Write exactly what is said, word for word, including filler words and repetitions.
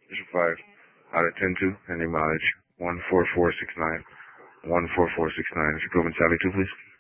Mission five, out at ten two, ending mileage one four four six nine. one four four six nine. Is your Golden Sally two, please?